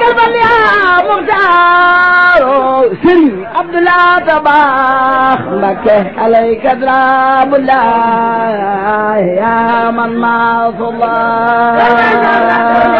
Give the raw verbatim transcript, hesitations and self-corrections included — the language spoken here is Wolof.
magal bal ya Muxtaar Sëriñ Abdullah Tabax Mbakke alayka drabullah ya man ma